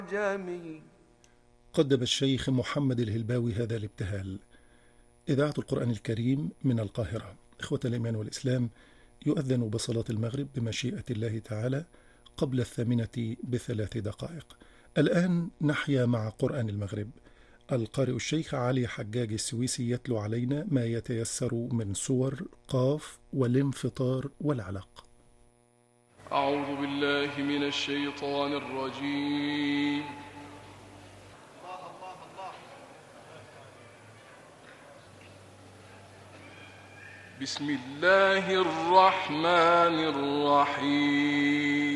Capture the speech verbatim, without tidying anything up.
جميل. قدم الشيخ محمد الهلباوي هذا الابتهال. إذاعة القرآن الكريم من القاهرة. إخوة الإيمان والإسلام، يؤذن بصلاة المغرب بمشيئة الله تعالى قبل الثامنة بثلاث دقائق. الآن نحيا مع قرآن المغرب. القارئ الشيخ علي حجاج السويسي يتلو علينا ما يتيسر من سور قاف والانفطار والعلق. أعوذ بالله من الشيطان الرجيم. بسم الله الرحمن الرحيم.